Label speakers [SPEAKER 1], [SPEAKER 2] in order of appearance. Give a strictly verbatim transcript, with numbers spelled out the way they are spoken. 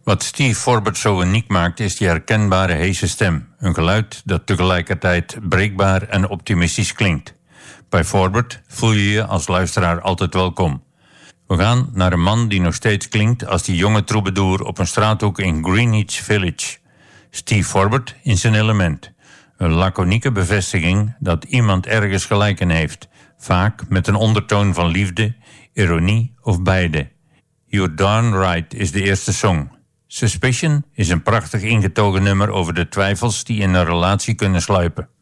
[SPEAKER 1] Wat Steve Forbert zo uniek maakt is die herkenbare heese stem. Een geluid dat tegelijkertijd breekbaar en optimistisch klinkt. Bij Forbert voel je je als luisteraar altijd welkom. We gaan naar een man die nog steeds klinkt als die jonge troubadour op een straathoek in Greenwich Village. Steve Forbert in zijn element. Een laconieke bevestiging dat iemand ergens gelijk in heeft. Vaak met een ondertoon van liefde, ironie of beide. You're Darn Right is de eerste song. Suspicion is een prachtig ingetogen nummer over de twijfels die in een relatie kunnen sluipen.